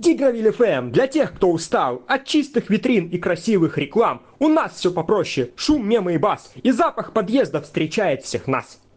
Дигровиль ФМ для тех, кто устал от чистых витрин и красивых реклам. У нас все попроще, шум, мемы и бас, и запах подъезда встречает всех нас.